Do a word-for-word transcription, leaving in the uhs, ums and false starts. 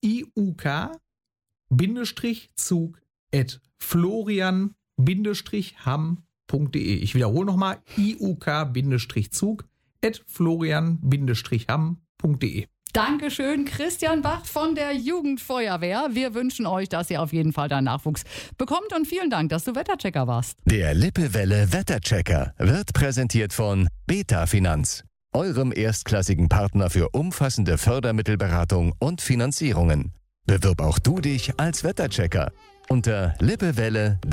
iuk-zug at florian-hamm.de. Ich wiederhole nochmal, iuk-zug at florian-hamm.de. Dankeschön, Christian Bach von der Jugendfeuerwehr. Wir wünschen euch, dass ihr auf jeden Fall da Nachwuchs bekommt und vielen Dank, dass du Wetterchecker warst. Der Lippewelle Wetterchecker wird präsentiert von Beta Finanz, eurem erstklassigen Partner für umfassende Fördermittelberatung und Finanzierungen. Bewirb auch du dich als Wetterchecker unter lippewelle punkt